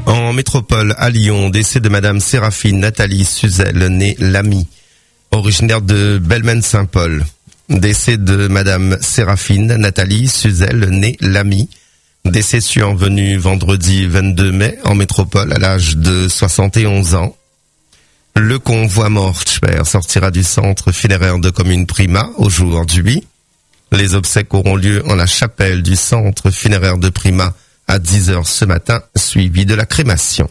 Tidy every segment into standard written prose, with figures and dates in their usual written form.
En métropole, à Lyon, décès de Madame Séraphine Nathalie Suzel, née Lamy, originaire de Belmen-Saint-Paul. Décès de Madame Séraphine Nathalie Suzel, née Lamy. Décès survenu vendredi 22 mai en métropole à l'âge de 71 ans. Le convoi mortuaire sortira du centre funéraire de commune Prima aujourd'hui. Les obsèques auront lieu en la chapelle du centre funéraire de Prima à 10h ce matin, suivi de la crémation.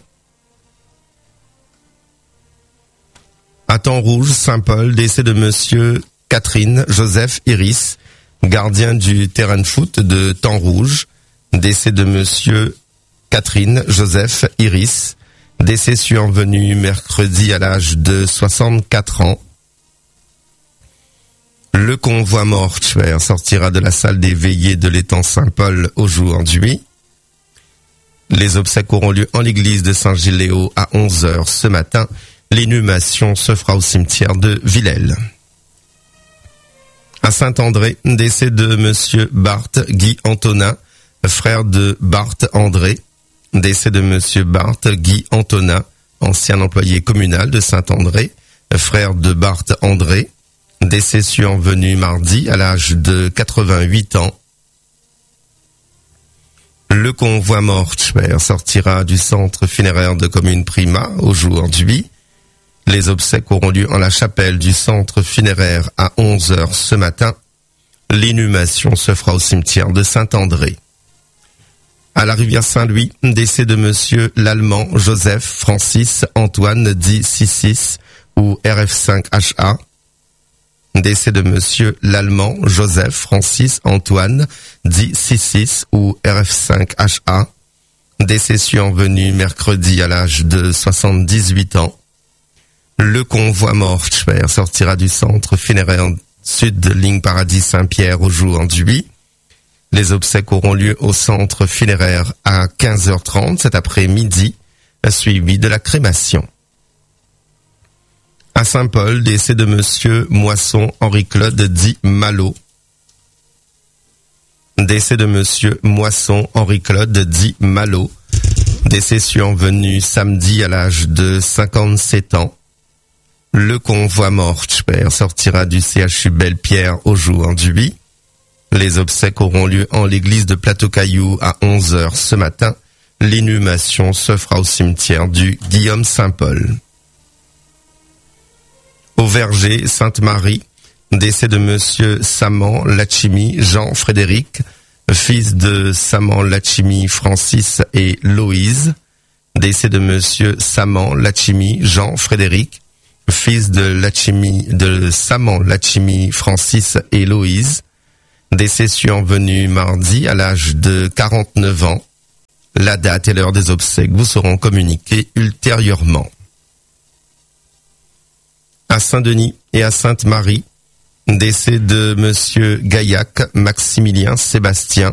À Temps-Rouge, Saint-Paul, décès de monsieur Catherine Joseph Iris, gardien du terrain de foot de Temps-Rouge. Décès de monsieur Catherine Joseph Iris, décès survenu mercredi à l'âge de 64 ans. Le convoi mortuaire sortira de la salle des veillées de l'étang Saint-Paul aujourd'hui. Les obsèques auront lieu en l'église de Saint-Gilléo à 11h ce matin. L'inhumation se fera au cimetière de Villèle. À Saint-André, décès de monsieur Barthes Guy Antonin, frère de Barthes André. Décès de monsieur Barthes Guy Antonin, ancien employé communal de Saint-André, frère de Barthes André. Décès survenu mardi à l'âge de 88 ans. Le convoi mortuaire sortira du centre funéraire de commune Prima aujourd'hui. Les obsèques auront lieu en la chapelle du centre funéraire à 11h ce matin. L'inhumation se fera au cimetière de Saint-André. À la rivière Saint-Louis, décès de monsieur l'Allemand Joseph Francis Antoine dit 66 ou RF5HA. Décès de monsieur l'Allemand Joseph Francis Antoine dit 66 ou RF5HA. Décès survenu mercredi à l'âge de 78 ans. Le convoi mortuaire sortira du centre funéraire sud de Ligne Paradis Saint-Pierre aujourd'hui. Les obsèques auront lieu au centre funéraire à 15h30 cet après-midi, suivi de la crémation. À Saint-Paul, décès de monsieur Moisson Henri-Claude dit Malo. Décès de monsieur Moisson Henri-Claude dit Malo. Décès survenu samedi à l'âge de 57 ans. Le convoi mortuaire sortira du CHU Belle-Pierre aujourd'hui. Les obsèques auront lieu en l'église de Plateau-Caillou à 11h ce matin. L'inhumation se fera au cimetière du Guillaume-Saint-Paul. Au Verger, Sainte-Marie, décès de monsieur Saman Lachimi Jean-Frédéric, fils de Saman Lachimi Francis et Loïse. Décès de monsieur Saman Lachimi Jean-Frédéric, fils de Saman Lachimi Francis et Loïse. Décès survenu mardi à l'âge de 49 ans. La date et l'heure des obsèques vous seront communiquées ultérieurement. À Saint-Denis et à Sainte-Marie, décès de monsieur Gaillac Maximilien Sébastien.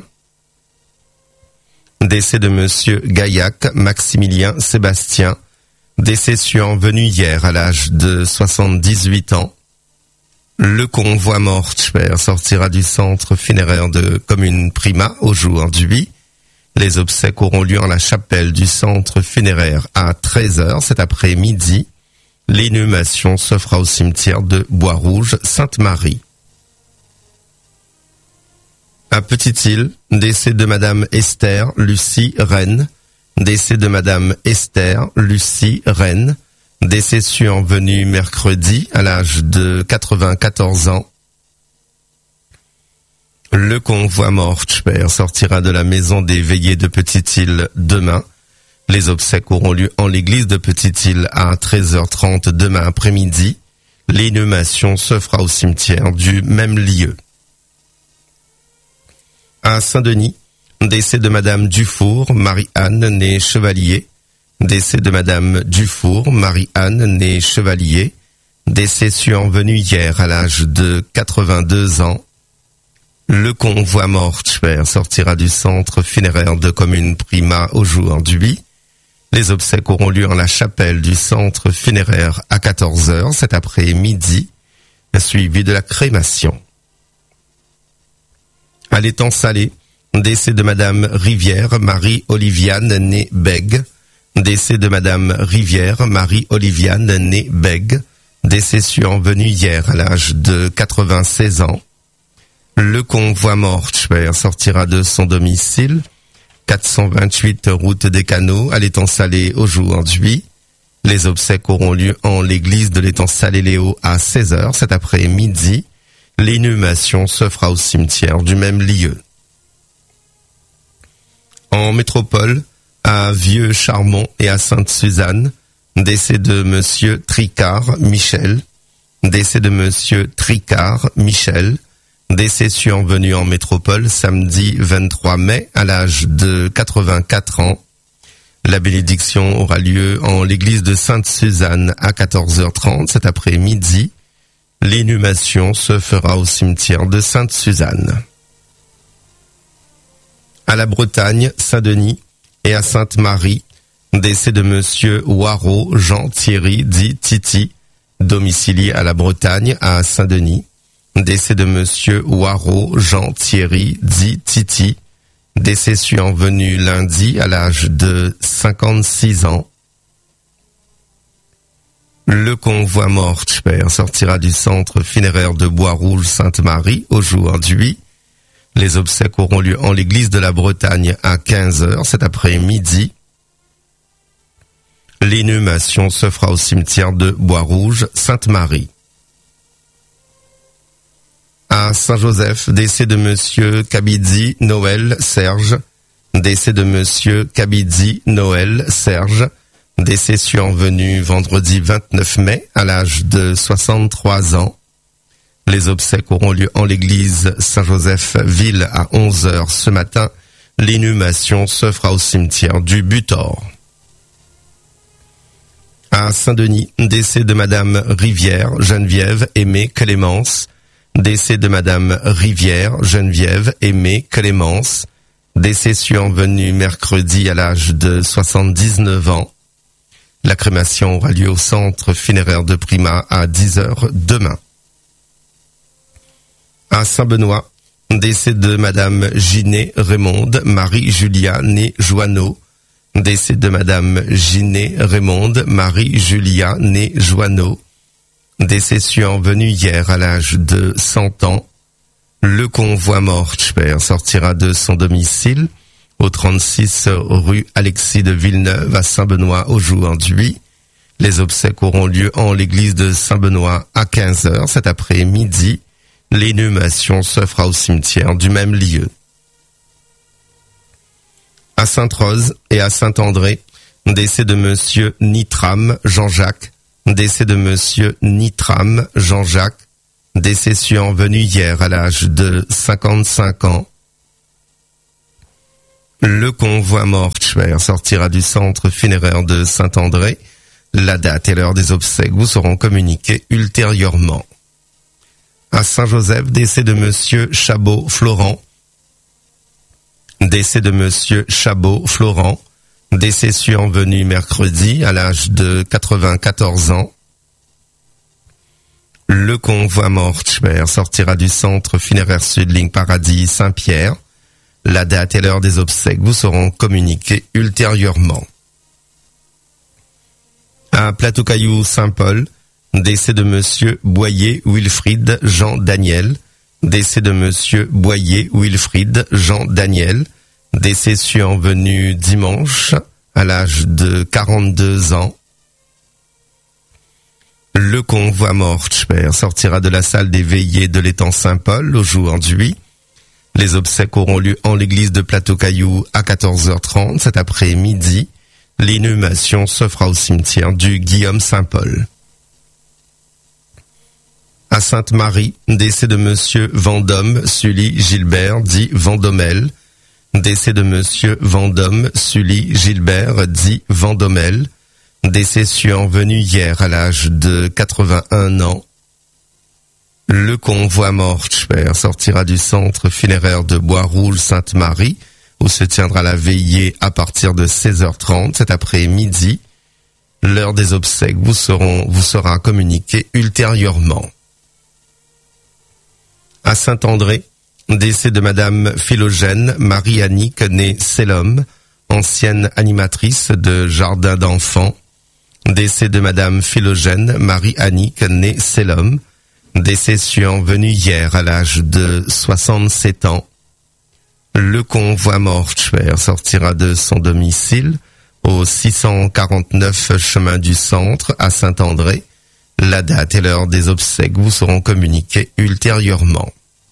Décès de monsieur Gaillac Maximilien Sébastien. Décès survenu hier à l'âge de 78 ans. Le convoi mortuaire sortira du centre funéraire de commune Prima aujourd'hui. Les obsèques auront lieu en la chapelle du centre funéraire à 13h cet après-midi. L'inhumation se fera au cimetière de Bois-Rouge, Sainte-Marie. À Petite-Île, décès de madame Esther Lucie Rennes. Décès de madame Esther Lucie Rennes. Décès survenu mercredi à l'âge de 94 ans. Le convoi mortuaire sortira de la maison des veillées de Petite-Île demain. Les obsèques auront lieu en l'église de Petite-Île à 13h30 demain après-midi. L'inhumation se fera au cimetière du même lieu. À Saint-Denis, décès de madame Dufour, Marie-Anne, née Chevalier. Décès de madame Dufour, Marie-Anne, née Chevalier. Décès survenu hier à l'âge de 82 ans. Le convoi mortuaire sortira du centre funéraire de commune Prima aujourd'hui. Les obsèques auront lieu en la chapelle du centre funéraire à 14h cet après-midi, suivi de la crémation. À l'étang Salé, décès de madame Rivière Marie-Oliviane née Bègue. Décès de madame Rivière, Marie-Oliviane, née Bègue. Décès survenu hier à l'âge de 96 ans. Le convoi mortuaire sortira de son domicile, 428 route des Canaux, à l'étang Salé aujourd'hui. Les obsèques auront lieu en l'église de l'étang Salé-Léo à 16h cet après-midi. L'inhumation se fera au cimetière du même lieu. En métropole, à Vieux-Charmont et à Sainte-Suzanne, décès de monsieur Tricard Michel. Décès de monsieur Tricard Michel. Décès survenu en métropole samedi 23 mai à l'âge de 84 ans. La bénédiction aura lieu en l'église de Sainte-Suzanne à 14h30 cet après-midi. L'inhumation se fera au cimetière de Sainte-Suzanne. À la Bretagne, Saint-Denis et à Sainte-Marie, décès de monsieur Waro Jean-Thierry dit Titi, domicilié à la Bretagne à Saint-Denis. Décès de monsieur Waro Jean-Thierry dit Titi, décès survenu lundi à l'âge de 56 ans. Le convoi mortuaire sortira du centre funéraire de Bois-Rouge Sainte-Marie aujourd'hui. Les obsèques auront lieu en l'église de la Bretagne à 15h cet après-midi. L'inhumation se fera au cimetière de Bois-Rouge Sainte-Marie. À Saint-Joseph, décès de monsieur Kabidi Noël Serge. Décès de monsieur Kabidi Noël Serge. Décès survenu vendredi 29 mai à l'âge de 63 ans. Les obsèques auront lieu en l'église Saint-Joseph-Ville à 11h ce matin. L'inhumation se fera au cimetière du Butor. À Saint-Denis, décès de madame Rivière, Geneviève, Aimée, Clémence. Décès de madame Rivière, Geneviève, Aimée, Clémence. Décès survenu mercredi à l'âge de 79 ans. La crémation aura lieu au centre funéraire de Prima à 10h demain. À Saint-Benoît, décès de madame Ginée Raymonde, Marie-Julia, née Joanneau. Décès de madame Ginée Raymonde, Marie-Julia, née Joanneau. Décès survenu hier à l'âge de 100 ans. Le convoi mortuaire sortira de son domicile au 36 rue Alexis de Villeneuve à Saint-Benoît aujourd'hui. Les obsèques auront lieu en l'église de Saint-Benoît à 15h cet après-midi. L'inhumation se fera au cimetière du même lieu. À Sainte-Rose et à Saint-André, décès de monsieur Nitram Jean-Jacques. Décès de monsieur Nitram Jean-Jacques. Décès survenu hier à l'âge de 55 ans. Le convoi mortuaire sortira du centre funéraire de Saint-André. La date et l'heure des obsèques vous seront communiquées ultérieurement. À Saint-Joseph, décès de monsieur Chabot Florent. Décès de monsieur Chabot Florent. Décès survenu mercredi à l'âge de 94 ans. Le convoi mortuaire sortira du centre funéraire Sud Ligne Paradis Saint-Pierre. La date et l'heure des obsèques vous seront communiquées ultérieurement. À Plateau-Caillou Saint-Paul, décès de monsieur Boyer Wilfried Jean Daniel. Décès de monsieur Boyer Wilfried Jean Daniel. Décès survenu dimanche à l'âge de 42 ans. Le convoi mortuaire sortira de la salle des veillées de l'étang Saint-Paul aujourd'hui. Les obsèques auront lieu en l'église de Plateau-Caillou à 14h30 cet après-midi. L'inhumation se fera au cimetière du Guillaume Saint-Paul. À Sainte-Marie, décès de monsieur Vendôme Sully Gilbert dit Vendomel. Décès de monsieur Vendôme Sully Gilbert dit Vendomel. Décès survenu hier à l'âge de 81 ans. Le convoi mortuaire sortira du centre funéraire de Bois-Rouge Sainte-Marie, où se tiendra la veillée à partir de 16h30 cet après-midi. L'heure des obsèques vous sera communiquée ultérieurement. À Saint-André, décès de madame Philogène Marie-Annick née Selom. ancienne animatrice de jardin d'enfants. Décès de Madame Philogène Marie-Annick, née Selom. Décès survenu hier à l'âge de 67 ans. Le convoi mortuaire sortira de son domicile au 649 chemin du Centre à Saint-André. La date et l'heure des obsèques vous seront communiquées ultérieurement.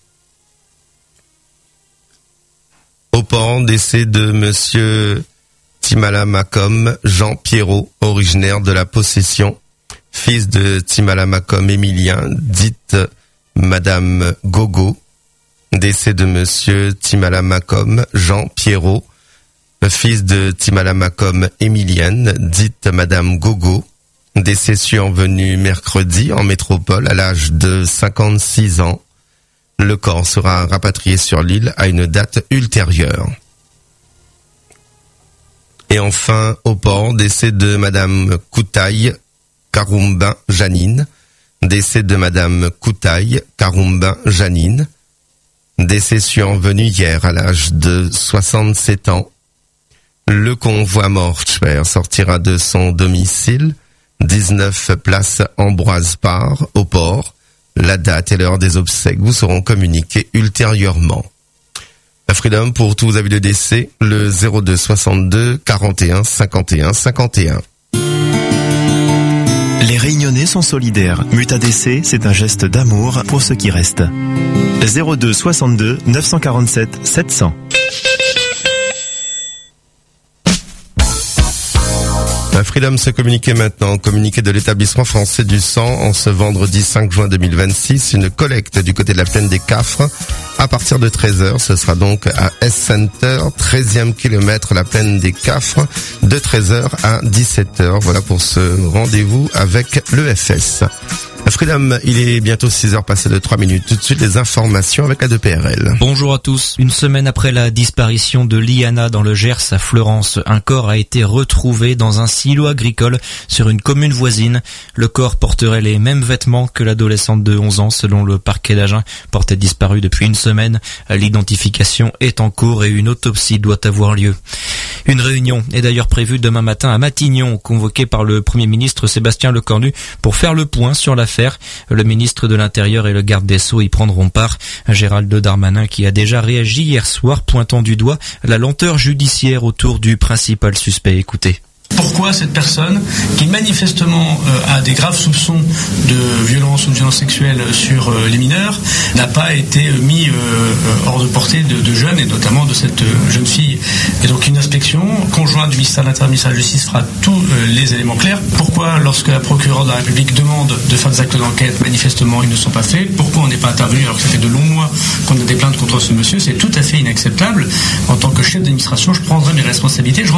Au port, décès de Monsieur Timala Macom Jean Pierrot, originaire de la Possession, fils de Timala Macom Émilien, dite Madame Gogo. Décès de Monsieur Timala Macom Jean Pierrot, fils de Timala Macom Émilienne, dite Madame Gogo. Décès survenu mercredi en métropole à l'âge de 56 ans. Le corps sera rapatrié sur l'île à une date ultérieure. Et enfin, au port, décès de Madame Koutaï Karoumba Janine. Décès de Madame Koutaï Karoumba Janine. Décès survenu hier à l'âge de 67 ans. Le convoi mortuaire sortira de son domicile, 19 place Ambroise Parr, au port. La date et l'heure des obsèques vous seront communiquées ultérieurement. La Freedom, pour tous avis de décès, le 02 62 41 51 51. Les Réunionnais sont solidaires. Mutadc, c'est un geste d'amour pour ceux qui restent. 02 62 947 700. La Freedom se communiquait maintenant. Communiqué de l'établissement français du sang en ce vendredi 5 juin 2026. Une collecte du côté de la plaine des Cafres à partir de 13h. Ce sera donc à S-Center, 13e kilomètre, la plaine des Cafres, de 13h à 17h. Voilà pour ce rendez-vous avec l'EFS. Freedom, il est bientôt 6h passées de 3 minutes. Tout de suite, les informations avec la 2PRL. Bonjour à tous. Une semaine après la disparition de Liana dans le Gers à Fleurance, un corps a été retrouvé dans un silo agricole sur une commune voisine. Le corps porterait les mêmes vêtements que l'adolescente de 11 ans, selon le parquet d'Agen, portait disparu depuis une semaine. L'identification est en cours et une autopsie doit avoir lieu. Une réunion est d'ailleurs prévue demain matin à Matignon, convoquée par le Premier ministre Sébastien Lecornu pour faire le point sur l'affaire. Le ministre de l'Intérieur et le garde des Sceaux y prendront part. Gérald Darmanin qui a déjà réagi hier soir, pointant du doigt la lenteur judiciaire autour du principal suspect. Écoutez. Pourquoi cette personne, qui manifestement a des graves soupçons de violence ou de violence sexuelle sur les mineurs, n'a pas été mis hors de portée de jeunes, et notamment de cette jeune fille. Et donc une inspection conjointe du ministère de l'Intérieur et du ministère de la Justice fera tous les éléments clairs. Pourquoi, lorsque la procureure de la République demande de faire des actes d'enquête, manifestement ils ne sont pas faits? Pourquoi on n'est pas intervenu alors que ça fait de longs mois qu'on a des plaintes contre ce monsieur? C'est tout à fait inacceptable. En tant que chef d'administration, je prendrai mes responsabilités.